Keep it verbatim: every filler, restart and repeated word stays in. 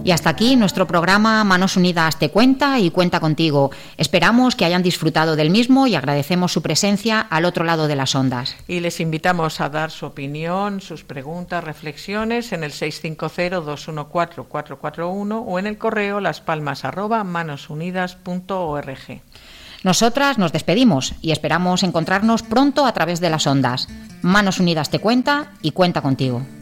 Y hasta aquí nuestro programa Manos Unidas te cuenta y cuenta contigo. Esperamos que hayan disfrutado del mismo y agradecemos su presencia al otro lado de las ondas. Y les invitamos a dar su opinión, sus preguntas, reflexiones en el seis cinco cero, dos uno cuatro, cuatro cuatro uno o en el correo laspalmas arroba manosunidas punto org. Nosotras nos despedimos y esperamos encontrarnos pronto a través de las ondas. Manos Unidas te cuenta y cuenta contigo.